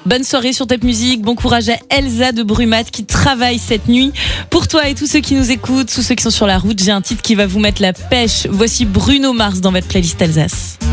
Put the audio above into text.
Bonne soirée sur Top Music. Bon courage à Elsa de Brumat qui travaille cette nuit. Pour toi et tous ceux qui nous écoutent, tous ceux qui sont sur la route, j'ai un titre qui va vous mettre la pêche. Voici Bruno Mars dans votre playlist Alsace.